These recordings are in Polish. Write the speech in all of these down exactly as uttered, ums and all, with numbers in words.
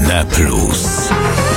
na plus.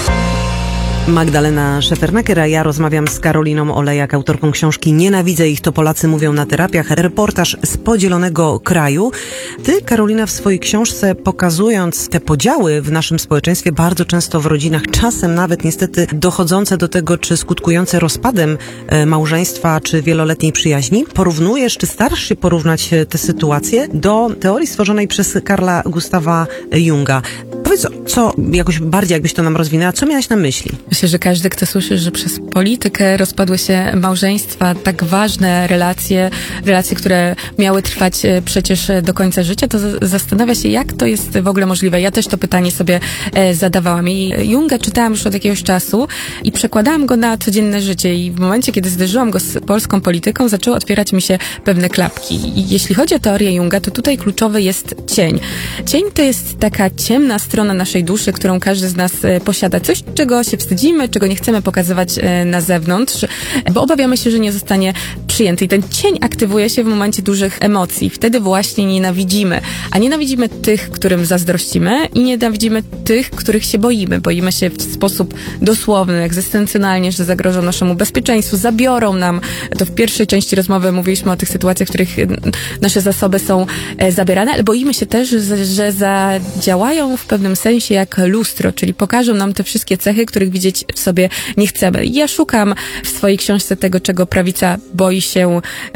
Magdalena Szefernaker, a ja rozmawiam z Karoliną Olejak, autorką książki Nienawidzę ich, to Polacy mówią na terapiach. Reportaż z podzielonego kraju. Ty, Karolina, w swojej książce, pokazując te podziały w naszym społeczeństwie, bardzo często w rodzinach, czasem nawet niestety dochodzące do tego, czy skutkujące rozpadem e, małżeństwa, czy wieloletniej przyjaźni, porównujesz, czy starasz się porównać te sytuacje do teorii stworzonej przez Carla Gustawa Junga. Powiedz, co jakoś bardziej, jakbyś to nam rozwinęła, co miałaś na myśli? Myślę, że każdy, kto słyszy, że przez politykę rozpadły się małżeństwa, tak ważne relacje, relacje, które miały trwać przecież do końca życia, to zastanawia się, jak to jest w ogóle możliwe. Ja też to pytanie sobie zadawałam i Junga czytałam już od jakiegoś czasu i przekładałam go na codzienne życie i w momencie, kiedy zderzyłam go z polską polityką, zaczęły otwierać mi się pewne klapki. I jeśli chodzi o teorię Junga, to tutaj kluczowy jest cień. Cień to jest taka ciemna strona naszej duszy, którą każdy z nas posiada. Coś, czego się wstydzimy, czego nie chcemy pokazywać na zewnątrz, bo obawiamy się, że nie zostanie przyjęty. I ten cień aktywuje się w momencie dużych emocji. Wtedy właśnie nienawidzimy. A nienawidzimy tych, którym zazdrościmy i nienawidzimy tych, których się boimy. Boimy się w sposób dosłowny, egzystencjonalnie, że zagrożą naszemu bezpieczeństwu, zabiorą nam. To w pierwszej części rozmowy mówiliśmy o tych sytuacjach, w których nasze zasoby są zabierane, ale boimy się też, że, że zadziałają w pewnym sensie jak lustro, czyli pokażą nam te wszystkie cechy, których widzieć w sobie nie chcemy. Ja szukam w swojej książce tego, czego prawica boi się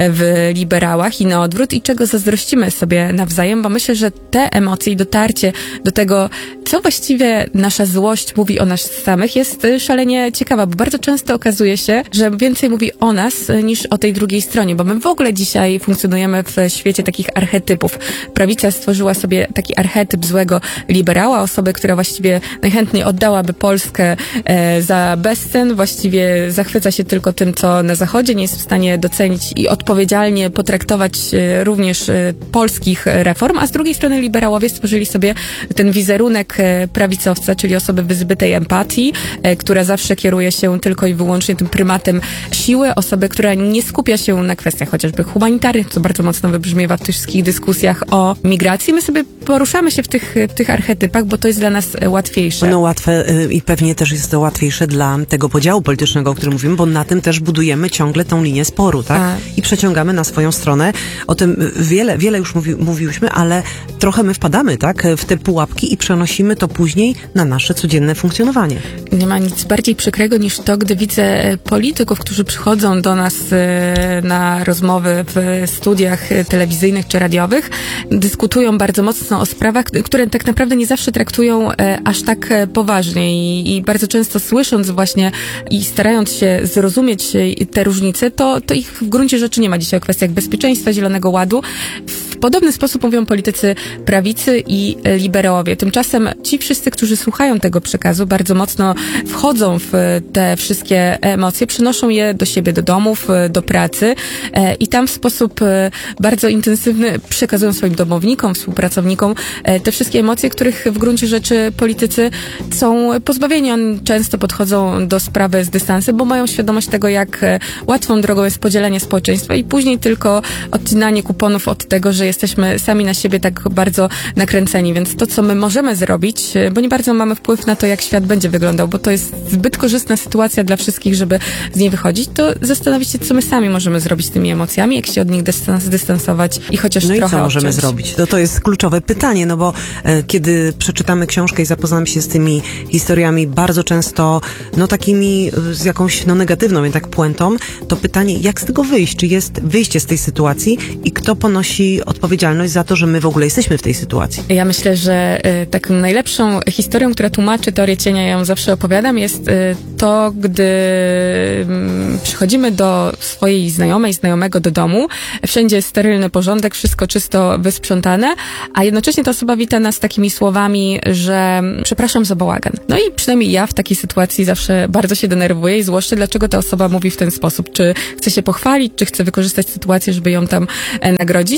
w liberałach i na odwrót i czego zazdrościmy sobie nawzajem, bo myślę, że te emocje i dotarcie do tego, co właściwie nasza złość mówi o nas samych, jest szalenie ciekawa, bo bardzo często okazuje się, że więcej mówi o nas niż o tej drugiej stronie, bo my w ogóle dzisiaj funkcjonujemy w świecie takich archetypów. Prawica stworzyła sobie taki archetyp złego liberała, osobę, która właściwie najchętniej oddałaby Polskę e, za bezcen, właściwie zachwyca się tylko tym, co na Zachodzie, nie jest w stanie docenić i odpowiedzialnie potraktować e, również e, polskich reform, a z drugiej strony liberałowie stworzyli sobie ten wizerunek e, prawicowca, czyli osoby wyzbytej empatii, e, która zawsze kieruje się tylko i wyłącznie tym prymatem siły, osoby, która nie skupia się na kwestiach chociażby humanitarnych, co bardzo mocno wybrzmiewa w tych wszystkich dyskusjach o migracji. My sobie poruszamy się w tych, w tych archetypach, bo to jest dla nas łatwiejsze. No łatwe i pewnie też jest to łatwiejsze dla tego podziału politycznego, o którym mówimy, bo na tym też budujemy ciągle tą linię sporu, tak? A. I przeciągamy na swoją stronę. O tym wiele, wiele już mówi, mówiłyśmy, ale trochę my wpadamy, tak? W te pułapki i przenosimy to później na nasze codzienne funkcjonowanie. Nie ma nic bardziej przykrego niż to, gdy widzę polityków, którzy przychodzą do nas na rozmowy w studiach telewizyjnych czy radiowych, dyskutują bardzo mocno o sprawach, które tak naprawdę nie zawsze traktują aż tak poważnie i, i bardzo często słysząc właśnie i starając się zrozumieć te różnice, to, to ich w gruncie rzeczy nie ma dzisiaj o kwestiach bezpieczeństwa, Zielonego Ładu. W podobny sposób mówią politycy prawicy i liberałowie. Tymczasem ci wszyscy, którzy słuchają tego przekazu, bardzo mocno wchodzą w te wszystkie emocje, przynoszą je do siebie, do domów, do pracy i tam w sposób bardzo intensywny przekazują swoim domownikom, współpracownikom te wszystkie emocje, których w gruncie rzeczy politycy są pozbawieni. Oni często podchodzą do sprawy z dystansem, bo mają świadomość tego, jak łatwą drogą jest podzielenie społeczeństwa i później tylko odcinanie kuponów od tego, że jesteśmy sami na siebie tak bardzo nakręceni. Więc to, co my możemy zrobić, bo nie bardzo mamy wpływ na to, jak świat będzie wyglądał, bo to jest zbyt korzystna sytuacja dla wszystkich, żeby z niej wychodzić, to zastanowić się, co my sami możemy zrobić z tymi emocjami, jak się od nich dystans, dystansować i chociaż no trochę No i co możemy odciąć. zrobić? To, to jest kluczowe pytanie, no bo e, kiedy przeczytamy książkę i zapoznamy się z tymi historiami bardzo często, no takimi z jakąś, no negatywną jednak puentą, to pytanie, jak z tego wyjść? Czy jest wyjście z tej sytuacji i kto ponosi odpowiedzialność za to, że my w ogóle jesteśmy w tej sytuacji? Ja myślę, że y, taką najlepszą historią, która tłumaczy teorię cienia, ja ją zawsze opowiadam, jest y, to, gdy y, przychodzimy do swojej znajomej, znajomego do domu, wszędzie jest sterylny porządek, wszystko czysto wysprzątane, a jednocześnie ta osoba wita nas takimi słowami, że przepraszam za bałagan. No i przynajmniej ja w takiej sytuacji zawsze bardzo się denerwuję i złoszczę, dlaczego ta osoba mówi w ten sposób. Czy chce się pochwalić, czy chce wykorzystać sytuację, żeby ją tam e, nagrodzić.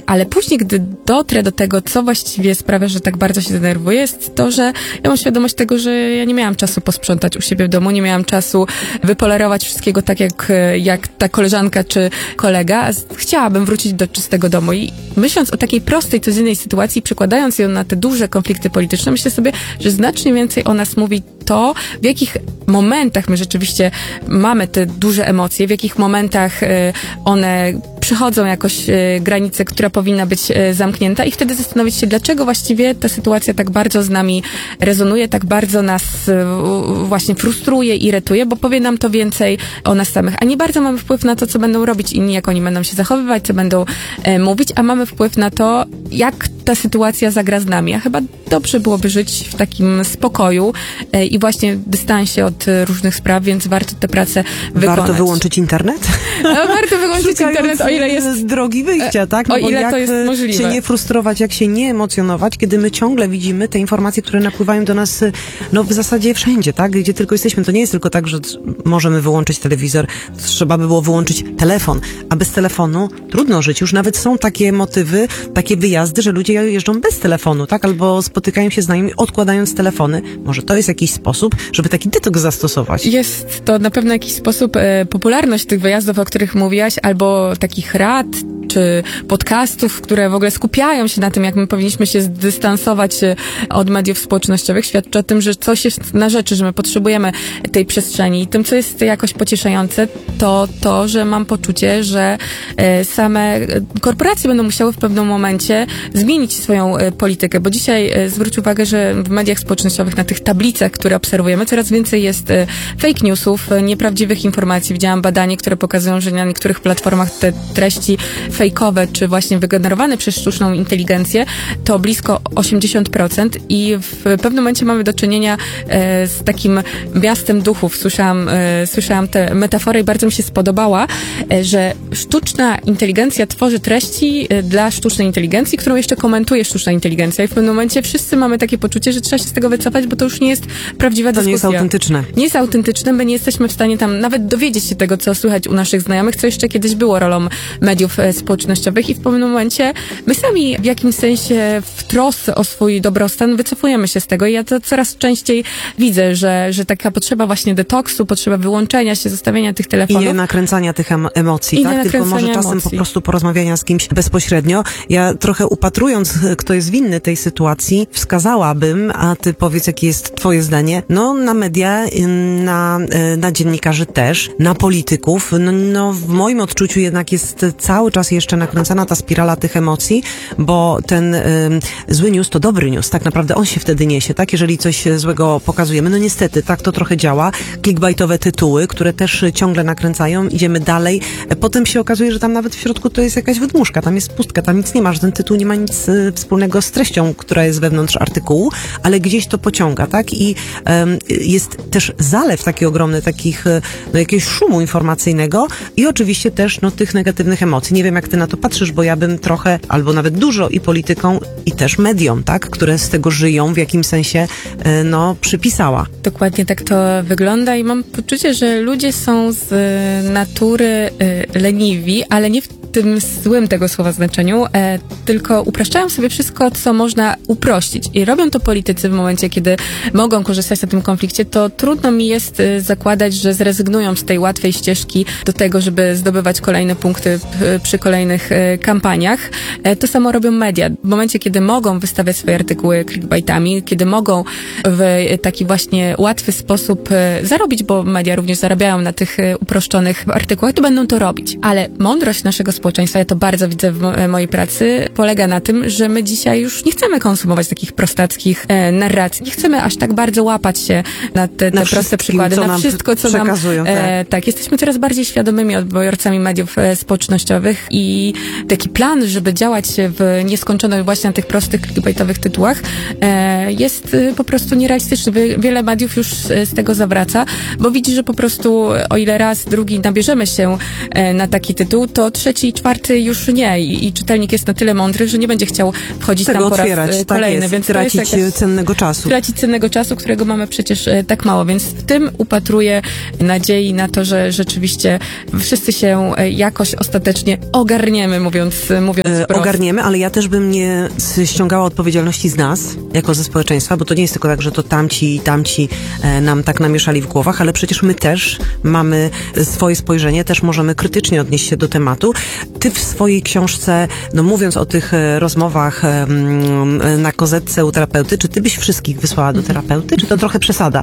Ale później, gdy dotrę do tego, co właściwie sprawia, że tak bardzo się denerwuję, jest to, że ja mam świadomość tego, że ja nie miałam czasu posprzątać u siebie w domu, nie miałam czasu wypolerować wszystkiego tak jak, jak ta koleżanka czy kolega, a chciałabym wrócić do czystego domu. I myśląc o takiej prostej, codziennej sytuacji, przekładając ją na te duże konflikty polityczne, myślę sobie, że znacznie więcej o nas mówi to, w jakich momentach my rzeczywiście mamy te duże emocje, w jakich momentach one przychodzą jakoś granicę, która powinna być zamknięta i wtedy zastanowić się, dlaczego właściwie ta sytuacja tak bardzo z nami rezonuje, tak bardzo nas właśnie frustruje, irytuje, bo powie nam to więcej o nas samych. A nie bardzo mamy wpływ na to, co będą robić inni, jak oni będą się zachowywać, co będą e, mówić, a mamy wpływ na to, jak ta sytuacja zagra z nami. A chyba dobrze byłoby żyć w takim spokoju e, i właśnie dystansie od e, różnych spraw, więc warto tę pracę wykonać. Warto wyłączyć internet? No, warto wyłączyć internet, o ile jest... drogi wyjścia, tak? No o ile jak to jest możliwe. się nie frustrować, jak się nie emocjonować, kiedy my ciągle widzimy te informacje, które napływają do nas, no w zasadzie wszędzie, tak? Gdzie tylko jesteśmy. To nie jest tylko tak, że możemy wyłączyć telewizor. Trzeba by było wyłączyć telefon. A bez telefonu trudno żyć. Już nawet są takie motywy, takie wyjazdy, że ludzie jeżdżą bez telefonu, tak? Albo spotykają się z znajomymi, odkładając telefony. Może to jest jakiś sposób, żeby taki detoks zastosować. Jest to na pewno jakiś sposób. E, popularność tych wyjazdów, o których mówiłaś, albo takich rad, czy podcastów, które w ogóle skupiają się na tym, jak my powinniśmy się zdystansować od mediów społecznościowych, świadczy o tym, że coś jest na rzeczy, że my potrzebujemy tej przestrzeni. I tym, co jest jakoś pocieszające, to to, że mam poczucie, że same korporacje będą musiały w pewnym momencie zmienić swoją politykę, bo dzisiaj zwróć uwagę, że w mediach społecznościowych, na tych tablicach, które obserwujemy, coraz więcej jest fake newsów, nieprawdziwych informacji. Widziałam badanie, które pokazują, że na niektórych platformach te treści fejkowe, czy właśnie wygenerowane przez sztuczną inteligencję, to blisko osiemdziesiąt procent i w pewnym momencie mamy do czynienia e, z takim miastem duchów. Słyszałam, e, słyszałam tę metaforę i bardzo mi się spodobała, e, że sztuczna inteligencja tworzy treści e, dla sztucznej inteligencji, którą jeszcze komentuje sztuczna inteligencja i w pewnym momencie wszyscy mamy takie poczucie, że trzeba się z tego wycofać, bo to już nie jest prawdziwa to dyskusja. To nie jest autentyczne. Nie jest autentyczne, my nie jesteśmy w stanie tam nawet dowiedzieć się tego, co słychać u naszych znajomych, co jeszcze kiedyś było rolą mediów e, społecznościowych i w pewnym momencie my sami w jakimś sensie w trosce o swój dobrostan wycofujemy się z tego i ja to coraz częściej widzę, że, że taka potrzeba właśnie detoksu, potrzeba wyłączenia się, zostawienia tych telefonów. I nie nakręcania tych em- emocji, I tak? Tylko może czasem emocji. po prostu porozmawiania z kimś bezpośrednio. Ja trochę upatrując, kto jest winny tej sytuacji, wskazałabym, a ty powiedz, jakie jest twoje zdanie, no na media, na, na dziennikarzy też, na polityków. No, no w moim odczuciu jednak jest cały czas jeszcze nakręcana ta spirala tych emocji, bo ten y, zły news to dobry news. Tak naprawdę on się wtedy niesie, tak? Jeżeli coś złego pokazujemy. No niestety, tak to trochę działa. Clickbaitowe tytuły, które też ciągle nakręcają. Idziemy dalej. Potem się okazuje, że tam nawet w środku to jest jakaś wydmuszka, tam jest pustka, tam nic nie ma, że ten tytuł nie ma nic y, wspólnego z treścią, która jest wewnątrz artykułu, ale gdzieś to pociąga, tak? I y, jest też zalew taki ogromny, takich, y, no jakiegoś szumu informacyjnego i oczywiście też, no tych negatywnych emocji. Nie wiem, jak ty na to patrzysz, bo ja bym trochę, albo nawet dużo i polityką, i też mediom, tak, które z tego żyją, w jakim sensie, no, przypisała. Dokładnie tak to wygląda i mam poczucie, że ludzie są z natury y, leniwi, ale nie w tym złym tego słowa znaczeniu, e, tylko upraszczają sobie wszystko, co można uprościć. I robią to politycy w momencie, kiedy mogą korzystać na tym konflikcie, to trudno mi jest y, zakładać, że zrezygnują z tej łatwej ścieżki do tego, żeby zdobywać kolejne punkty p, przy kolejnych y, kampaniach. E, to samo robią media. W momencie, kiedy mogą wystawiać swoje artykuły clickbaitami, kiedy mogą w taki właśnie łatwy sposób y, zarobić, bo media również zarabiają na tych y, uproszczonych artykułach, to będą to robić. Ale mądrość naszego społeczeństwa, ja to bardzo widzę w mo- mojej pracy, polega na tym, że my dzisiaj już nie chcemy konsumować takich prostackich e, narracji. Nie chcemy aż tak bardzo łapać się na te, te na proste przykłady, co na nam wszystko, co nam... przekazują, tak. E, tak, jesteśmy coraz bardziej świadomymi odbiorcami mediów e, społecznościowych i taki plan, żeby działać w nieskończoność właśnie na tych prostych clickbaitowych tytułach e, jest e, po prostu nierealistyczny. Wiele mediów już z tego zawraca, bo widzi, że po prostu o ile raz, drugi nabierzemy się e, na taki tytuł, to trzeci i czwarty już nie. I, i czytelnik jest na tyle mądry, że nie będzie chciał wchodzić tego tam po otwierać, raz kolejny. tak jest, więc tracić to jest jakaś, cennego czasu. Tracić cennego czasu, którego mamy przecież e, tak mało, więc w tym upatruję nadziei na to, że rzeczywiście wszyscy się e, jakoś ostatecznie ogarniemy. ogarniemy, mówiąc, mówiąc E, wprost. ogarniemy, ale ja też bym nie s- ściągała odpowiedzialności z nas, jako ze społeczeństwa, bo to nie jest tylko tak, że to tamci i tamci e, nam tak namieszali w głowach, ale przecież my też mamy swoje spojrzenie, też możemy krytycznie odnieść się do tematu. Ty w swojej książce, no mówiąc o tych e, rozmowach e, m, na kozetce u terapeuty, czy ty byś wszystkich wysłała do terapeuty, czy to trochę przesada?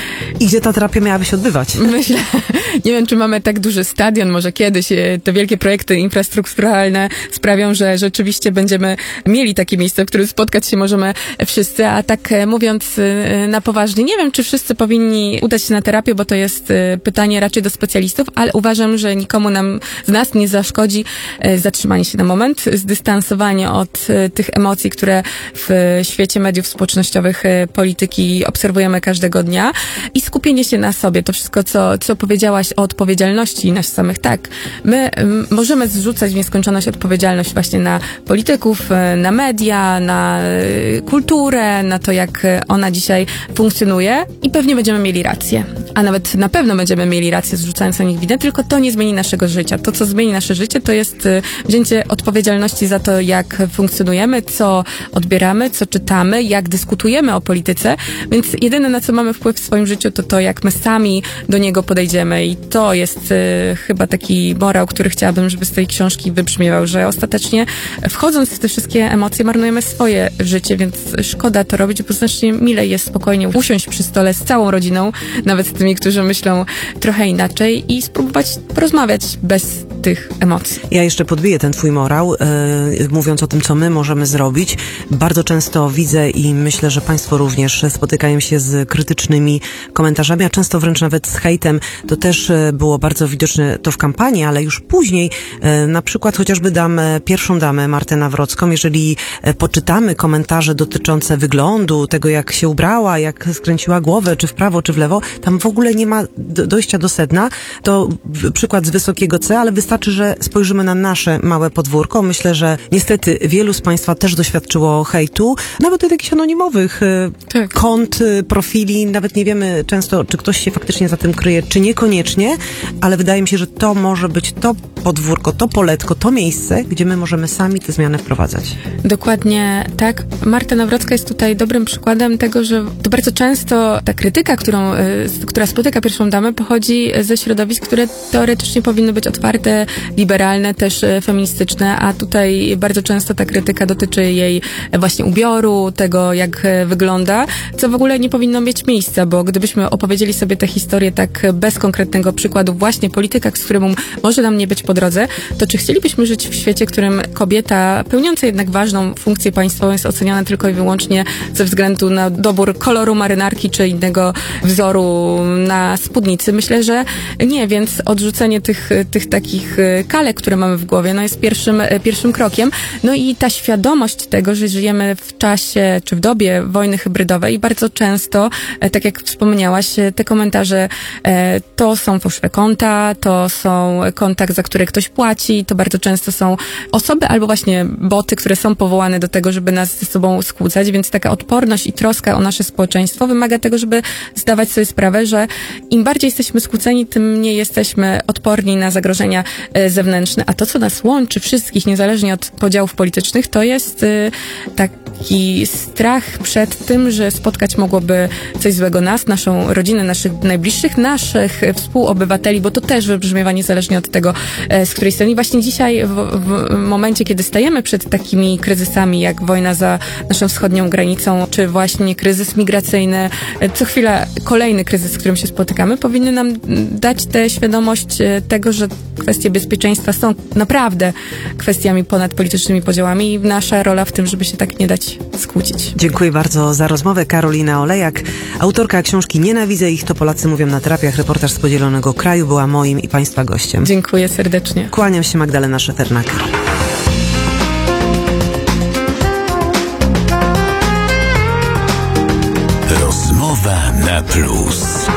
I gdzie ta terapia miałaby się odbywać? Myślę, nie wiem, czy mamy tak duży stadion, może kiedyś e, te wielkie projekty infrastrukturalne sprawią, że rzeczywiście będziemy mieli takie miejsce, w którym spotkać się możemy wszyscy, a tak e, mówiąc e, na poważnie, nie wiem, czy wszyscy powinni udać się na terapię, bo to jest e, pytanie raczej do specjalistów, ale uważam, że nikomu nam, z nas nie zaszkodzi e, zatrzymanie się na moment, zdystansowanie od e, tych emocji, które w świecie mediów społecznościowych, e, polityki obserwujemy każdego dnia i skupienie się na sobie. To wszystko, co, co powiedziałaś o odpowiedzialności nas samych, tak. My m, możemy zrzucać w nieskończoność odpowiedzialność właśnie na polityków, e, na media, na e, kulturę, na to, jak e, ona dzisiaj funkcjonuje i pewnie będziemy mieli rację. A nawet na pewno będziemy mieli rację, zrzucając na nich winę, tylko to nie zmieni naszego życia. To, co zmieni nasze życie, to jest e, wzięcie odpowiedzialności za to, jak funkcjonujemy, co odbieramy, co czytamy, jak dyskutujemy o polityce, więc jedyne, na co mamy wpływ w swoim życiu, to to, jak my sami do niego podejdziemy i to jest e, chyba taki morał, który chciałabym, żeby z tej książki wybrzmiewał, że ostatecznie wchodząc w te wszystkie emocje marnujemy swoje życie, więc szkoda to robić, bo znacznie milej jest spokojnie usiąść przy stole z całą rodziną, nawet z tymi, którzy myślą trochę inaczej i spróbować porozmawiać bez tych emocji. Ja jeszcze podbiję ten twój morał, e, mówiąc o tym, co my możemy zrobić. Bardzo często widzę i myślę, że państwo również spotykają się z krytycznymi komentarzami, a często wręcz nawet z hejtem. To też e, było bardzo widoczne to w kampanii, ale już później, e, na przykład chociażby dam e, pierwszą damę Martę Nawrocką, jeżeli e, poczytamy komentarze dotyczące wyglądu, tego jak się ubrała, jak skręciła głowę, czy w prawo, czy w lewo, tam w ogóle nie ma do, dojścia do sedna. To w- przykład z wysokiego C, ale wystarczy, że spojrzymy na nasze małe podwórko. Myślę, że niestety wielu z państwa też doświadczyło hejtu, nawet od jakichś anonimowych e, Tak. kont, e, profili, nawet nie wiemy często, czy ktoś się faktycznie za tym kryje, czy niekoniecznie, ale wydaje mi się, że to może być to podwórko, to poletko, to miejsce, gdzie my możemy sami te zmiany wprowadzać. Dokładnie tak. Marta Nawrocka jest tutaj dobrym przykładem tego, że to bardzo często ta krytyka, którą, y, która spotyka pierwszą damę, pochodzi ze środowisk, które teoretycznie powinny być otwarte, liberalne, też y, feministyczne, a tutaj bardzo często ta krytyka dotyczy jej właśnie ubioru, tego jak y, wygląda, co w ogóle nie powinno mieć miejsca, bo gdybyśmy opowiedzieli sobie tę historię tak bez konkretnego przykładu właśnie polityka, z którym może nam nie być po drodze, to czy chcielibyśmy żyć w świecie, w którym kobieta pełniąca jednak ważną funkcję państwową jest oceniana tylko i wyłącznie ze względu na dobór koloru marynarki czy innego wzoru na spódnicy? Myślę, że nie, więc odrzucenie tych, tych takich kalek, które mamy w głowie, no jest pierwszym, pierwszym krokiem. No i ta świadomość tego, że żyjemy w czasie czy w dobie wojny hybrydowej i bardzo często, tak jak wspomniałaś, te komentarze to są fałszywe konta, to są konta, za które ktoś płaci, to bardzo często są osoby albo właśnie boty, które są powołane do tego, żeby nas ze sobą skłócać, więc taka odporność i troska o nasze społeczeństwo wymaga tego, żeby zdawać sobie sprawę, że im bardziej jesteśmy skłóceni, tym mniej jesteśmy odporni na zagrożenia e, zewnętrzne, a to, co nas łączy wszystkich, niezależnie od podziałów politycznych, to jest e, taki strach przed tym, że spotkać mogłoby coś złego nas, naszą rodzinę, naszych najbliższych, naszych współobywateli, bo to też wybrzmiewa niezależnie od tego, z której strony. I właśnie dzisiaj, w, w momencie, kiedy stajemy przed takimi kryzysami, jak wojna za naszą wschodnią granicą, czy właśnie kryzys migracyjny, co chwila kolejny kryzys, z którym się spotykamy, powinny nam dać tę świadomość tego, że kwestie bezpieczeństwa są naprawdę kwestiami ponad politycznymi podziałami i nasza rola w tym, żeby się tak nie dać skłócić. Dziękuję bardzo za rozmowę. Karolina Olejak, autorka książki Nienawidzę ich, to Polacy mówią na terapiach. Reportaż z Podzielonego Kraju była moim i państwa gościem. Dziękuję serdecznie. Kłaniam się, Magdalena Szefernak. Rozmowa na plus.